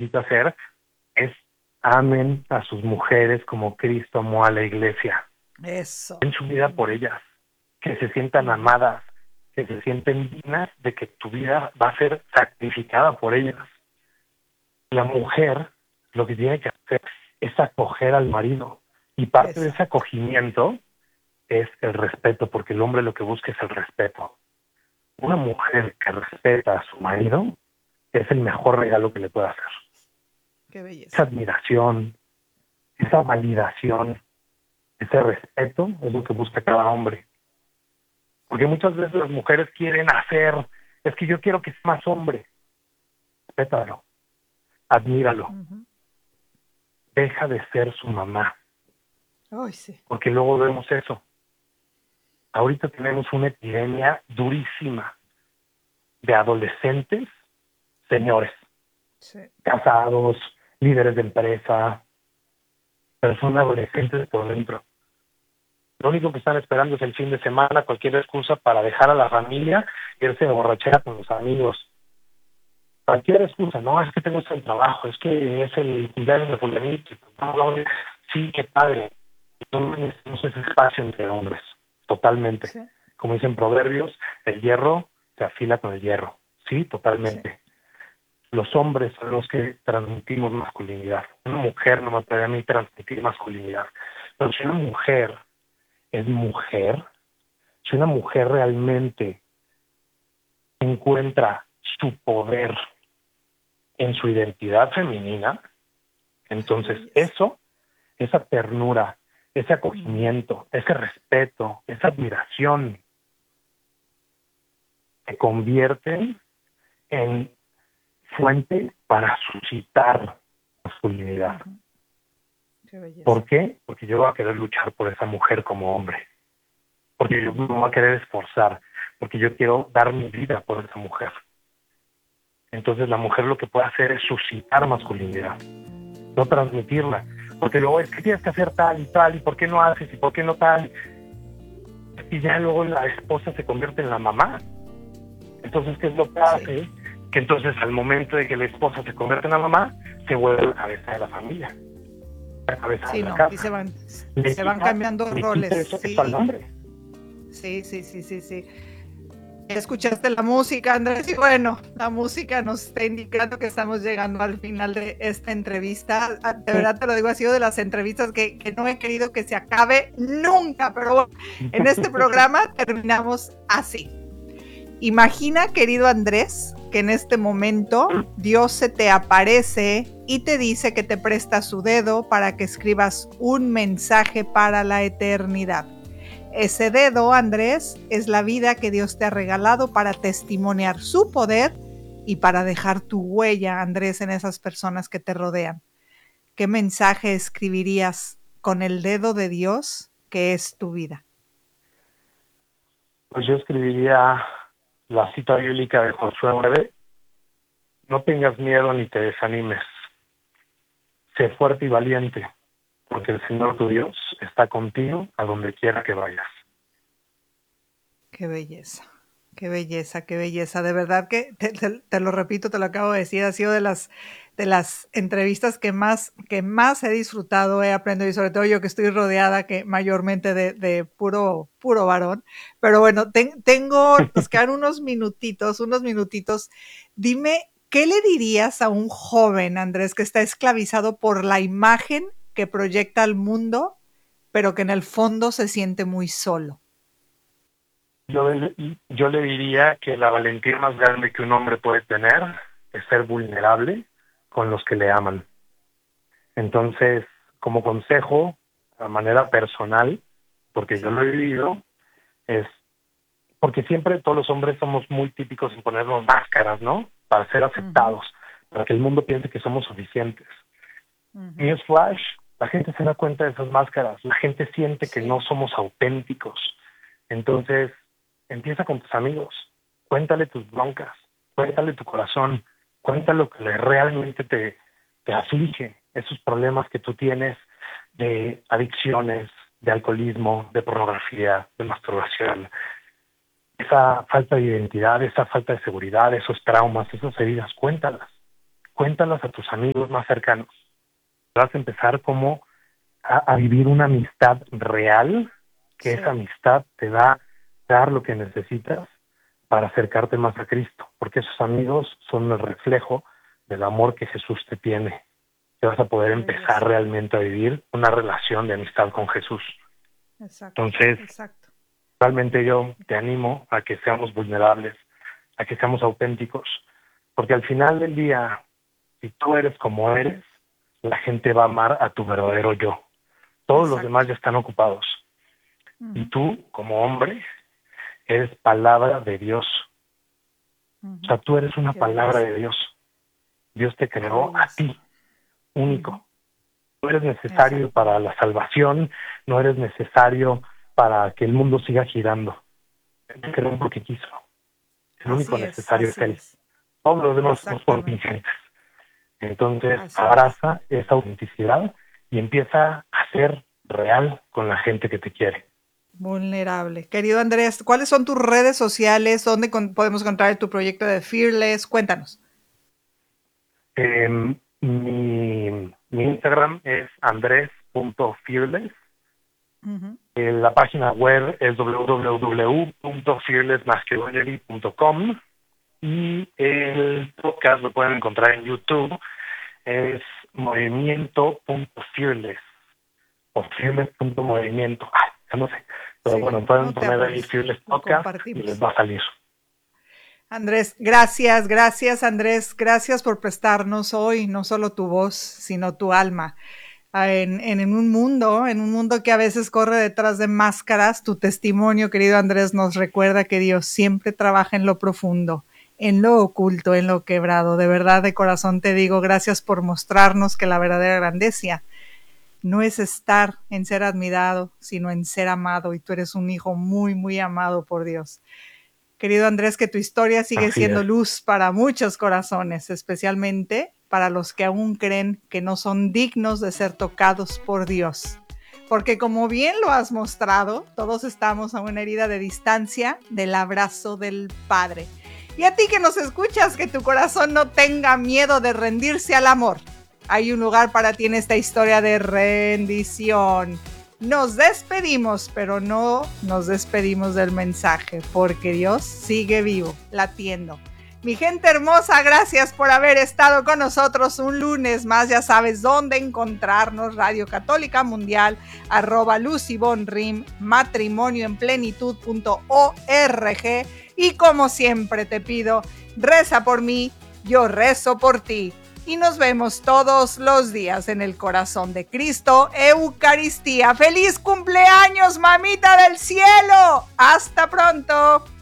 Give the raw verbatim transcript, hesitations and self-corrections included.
necesita hacer es amen a sus mujeres como Cristo amó a la iglesia. Eso. Den su vida por ellas, que se sientan amadas, que se sienten dignas de que tu vida va a ser sacrificada por ellas. La mujer lo que tiene que hacer es acoger al marido, y parte Eso. de ese acogimiento es el respeto, porque el hombre lo que busca es el respeto. Una mujer que respeta a su marido es el mejor regalo que le puede hacer. Qué belleza. Esa admiración, esa validación, ese respeto es lo que busca cada hombre. Porque muchas veces las mujeres quieren hacer, es que yo quiero que sea más hombre. Respétalo, admíralo. Uh-huh. Deja de ser su mamá. Ay, sí. Porque luego vemos eso. Ahorita tenemos una epidemia durísima de adolescentes, señores, sí. casados, líderes de empresa, personas adolescentes por dentro. Lo único que están esperando es el fin de semana, cualquier excusa para dejar a la familia y irse de borrachera con los amigos. Cualquier excusa, no, es que tengo este trabajo, es que es el cumpleaños de fulanito. Sí, qué padre. No necesitamos ese espacio entre hombres, totalmente. Sí. Como dicen proverbios, el hierro se afila con el hierro. Sí, totalmente. Sí. Los hombres son los que transmitimos masculinidad. Una mujer no me puede a mí transmitir masculinidad. Pero si una mujer es mujer, si una mujer realmente encuentra su poder en su identidad femenina, entonces eso, esa ternura, ese acogimiento, ese respeto, esa admiración, se convierten en fuente para suscitar masculinidad. Qué belleza. ¿Por qué? Porque yo voy a querer luchar por esa mujer como hombre. Porque yo me voy a querer esforzar. Porque yo quiero dar mi vida por esa mujer. Entonces la mujer lo que puede hacer es suscitar masculinidad, no transmitirla. Porque luego es que tienes que hacer tal y tal, y por qué no haces, y por qué no tal. Y ya luego la esposa se convierte en la mamá. Entonces, ¿qué es lo que hace? Sí. Que entonces al momento de que la esposa se convierte en la mamá, se vuelve la cabeza de la familia. La cabeza sí, de la no, casa. y se van, le se quita, van cambiando roles. Eso, sí. eso al hombre. sí, sí, sí, sí, sí. Escuchaste la música, Andrés, y bueno, la música nos está indicando que estamos llegando al final de esta entrevista. De verdad te lo digo, ha sido de las entrevistas que, que no he querido que se acabe nunca, pero bueno, en este programa terminamos así. Imagina, querido Andrés, que en este momento Dios se te aparece y te dice que te presta su dedo para que escribas un mensaje para la eternidad. Ese dedo, Andrés, es la vida que Dios te ha regalado para testimoniar su poder y para dejar tu huella, Andrés, en esas personas que te rodean. ¿Qué mensaje escribirías con el dedo de Dios que es tu vida? Pues yo escribiría la cita bíblica de Josué nueve. No tengas miedo ni te desanimes. Sé fuerte y valiente, porque el Señor tu Dios está contigo a donde quiera que vayas. Qué belleza, qué belleza, qué belleza. De verdad que, te, te, te lo repito, te lo acabo de decir, ha sido de las, de las entrevistas que más, que más he disfrutado, he aprendido, y sobre todo yo que estoy rodeada que mayormente de, de puro, puro varón. Pero bueno, ten, tengo, nos quedan unos minutitos, unos minutitos. Dime, ¿qué le dirías a un joven, Andrés, que está esclavizado por la imagen que proyecta al mundo, pero que en el fondo se siente muy solo? Yo, yo le diría que la valentía más grande que un hombre puede tener es ser vulnerable con los que le aman. Entonces, como consejo, a manera personal, porque yo lo he vivido, es porque siempre todos los hombres somos muy típicos en ponernos máscaras, ¿no? Para ser aceptados, uh-huh. para que el mundo piense que somos suficientes. Uh-huh. Newsflash, la gente se da cuenta de esas máscaras, la gente siente sí. que no somos auténticos. Entonces, empieza con tus amigos, cuéntale tus broncas, cuéntale tu corazón, cuéntale lo que realmente te, te aflige, esos problemas que tú tienes de adicciones, de alcoholismo, de pornografía, de masturbación, esa falta de identidad, esa falta de seguridad, esos traumas, esas heridas, cuéntalas. cuéntalas a tus amigos más cercanos. Vas a empezar como a, a vivir una amistad real, que sí. Esa amistad te va a dar lo que necesitas para acercarte más a Cristo, porque esos amigos son el reflejo del amor que Jesús te tiene. Te vas a poder empezar sí. realmente a vivir una relación de amistad con Jesús. Exacto. Entonces, exacto. realmente yo te animo a que seamos vulnerables, a que seamos auténticos, porque al final del día, si tú eres como eres, la gente va a amar a tu verdadero yo. Todos exacto. los demás ya están ocupados. Uh-huh. Y tú, como hombre, eres palabra de Dios. Uh-huh. O sea, tú eres una Qué palabra Dios. de Dios. Dios te creó Dios. a ti, único. Uh-huh. No eres necesario exacto. para la salvación, no eres necesario para que el mundo siga girando. Él te creó porque quiso. El así único es, necesario es Él. Es. Todos los demás somos contingentes. Entonces, así abraza es. esa autenticidad y empieza a ser real con la gente que te quiere. Vulnerable. Querido Andrés, ¿cuáles son tus redes sociales? ¿Dónde con- podemos encontrar tu proyecto de Fearless? Cuéntanos. Eh, mi, mi Instagram es andres punto fearless. Uh-huh. Eh, la página web es doble u doble u doble u punto fearless masculinity punto com y el podcast lo pueden encontrar en YouTube. Es movimiento punto fearless o fearless punto movimiento. Ah, ya no sé. Pero sí, bueno, pueden no poner ahí Fearless Podcast y les va a salir. Andrés, gracias, gracias Andrés, gracias por prestarnos hoy no solo tu voz, sino tu alma. En, en, en un mundo, en un mundo que a veces corre detrás de máscaras, tu testimonio, querido Andrés, nos recuerda que Dios siempre trabaja en lo profundo, en lo oculto, en lo quebrado. De verdad, de corazón te digo, gracias por mostrarnos que la verdadera grandeza no es estar en ser admirado, sino en ser amado, y tú eres un hijo muy, muy amado por Dios. Querido Andrés, que tu historia sigue Así siendo es. luz para muchos corazones, especialmente para los que aún creen que no son dignos de ser tocados por Dios. Porque como bien lo has mostrado, todos estamos a una herida de distancia del abrazo del Padre. Y a ti que nos escuchas, que tu corazón no tenga miedo de rendirse al amor. Hay un lugar para ti en esta historia de rendición. Nos despedimos, pero no nos despedimos del mensaje, porque Dios sigue vivo, latiendo. Mi gente hermosa, gracias por haber estado con nosotros un lunes más. Ya sabes dónde encontrarnos: Radio Católica Mundial, arroba Luz Ivonne Rim, matrimonio en plenitud punto org. Y como siempre te pido, reza por mí, yo rezo por ti. Y nos vemos todos los días en el corazón de Cristo, Eucaristía. ¡Feliz cumpleaños, mamita del cielo! ¡Hasta pronto!